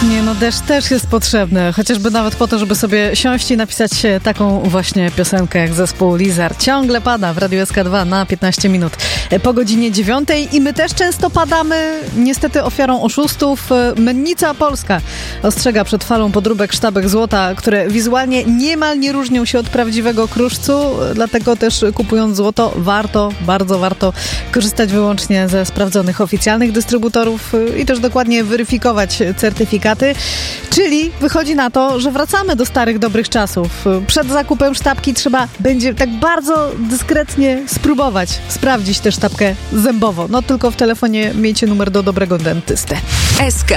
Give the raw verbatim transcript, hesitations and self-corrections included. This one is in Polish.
Nie no, deszcz też jest potrzebny, chociażby nawet po to, żeby sobie siąść i napisać taką właśnie piosenkę jak zespół Lizar. Ciągle pada w Radiu S K dwa na piętnaście minut po godzinie dziewiątej i my też często padamy, niestety ofiarą oszustów. Mennica Polska ostrzega przed falą podróbek sztabek złota, które wizualnie niemal nie różnią się od prawdziwego kruszcu, dlatego też kupując złoto warto, bardzo warto korzystać wyłącznie ze sprawdzonych oficjalnych dystrybutorów i też dokładnie weryfikować certyfikaty, czyli wychodzi na to, że wracamy do starych, dobrych czasów. Przed zakupem sztabki trzeba będzie tak bardzo dyskretnie spróbować sprawdzić tę sztabkę zębowo. No tylko w telefonie miejcie numer do dobrego dentysty. S K